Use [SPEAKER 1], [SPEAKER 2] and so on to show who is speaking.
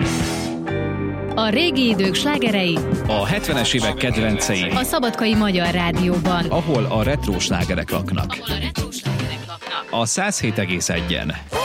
[SPEAKER 1] A régi idők slágerei,
[SPEAKER 2] a 70-es évek kedvencei,
[SPEAKER 1] a Szabadkai Magyar Rádióban,
[SPEAKER 2] ahol a retro slágerek laknak. A 107,1-en.